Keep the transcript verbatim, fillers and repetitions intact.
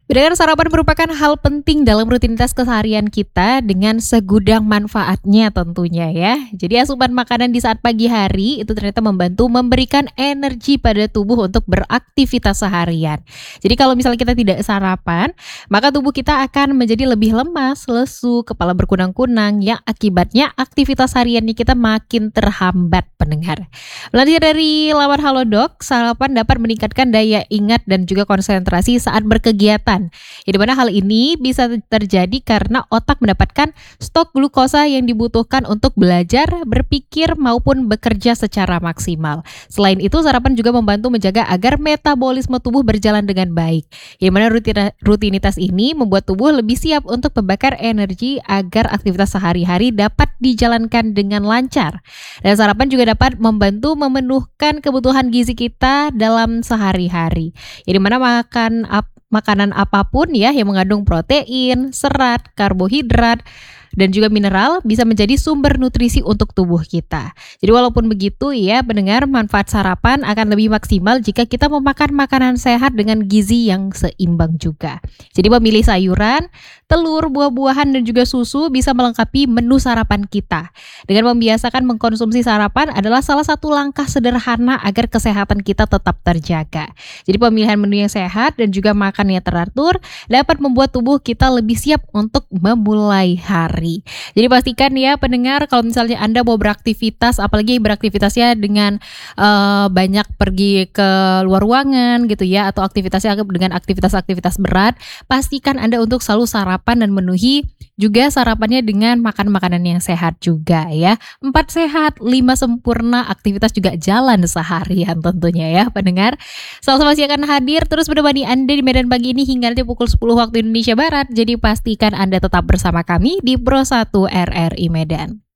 Benar, sarapan merupakan hal penting dalam rutinitas keseharian kita dengan segudang manfaatnya tentunya ya. Jadi asupan makanan di saat pagi hari itu ternyata membantu memberikan energi pada tubuh untuk beraktivitas seharian. Jadi kalau misalnya kita tidak sarapan, maka tubuh kita akan menjadi lebih lemas, lesu, kepala berkunang-kunang yang akibatnya aktivitas hariannya kita makin terhambat pendengar. Melansir dari laman Halodoc, sarapan dapat meningkatkan daya ingat dan juga konsentrasi saat berkegiatan. Ya, di mana hal ini bisa terjadi karena otak mendapatkan stok glukosa yang dibutuhkan untuk belajar, berpikir maupun bekerja secara maksimal. Selain itu, sarapan juga membantu menjaga agar metabolisme tubuh berjalan dengan baik. Ya, di mana rutina- rutinitas ini membuat tubuh lebih siap untuk membakar energi agar aktivitas sehari-hari dapat dijalankan dengan lancar. Dan sarapan juga dapat membantu memenuhkan kebutuhan gizi kita dalam sehari-hari. Ya, di mana makan ap- makanan apapun ya yang mengandung protein, serat, karbohidrat, dan juga mineral bisa menjadi sumber nutrisi untuk tubuh kita. Jadi walaupun begitu ya pendengar, manfaat sarapan akan lebih maksimal jika kita memakan makanan sehat dengan gizi yang seimbang juga. Jadi memilih sayuran, telur, buah-buahan dan juga susu bisa melengkapi menu sarapan kita. Dengan membiasakan mengkonsumsi sarapan adalah salah satu langkah sederhana agar kesehatan kita tetap terjaga. Jadi pemilihan menu yang sehat dan juga makan yang teratur dapat membuat tubuh kita lebih siap untuk memulai hari. Jadi pastikan ya pendengar, kalau misalnya Anda mau beraktivitas, apalagi beraktivitasnya dengan uh, banyak pergi ke luar ruangan gitu ya, atau aktivitasnya dengan aktivitas-aktivitas berat, pastikan Anda untuk selalu sarapan dan memenuhi juga sarapannya dengan makan makanan yang sehat juga ya. Empat sehat, lima sempurna, aktivitas juga jalan seharian tentunya ya pendengar. Selasa masih akan hadir terus menemani Anda di Medan pagi ini hingga nanti pukul sepuluh waktu Indonesia Barat. Jadi pastikan Anda tetap bersama kami di Pro satu R R I Medan.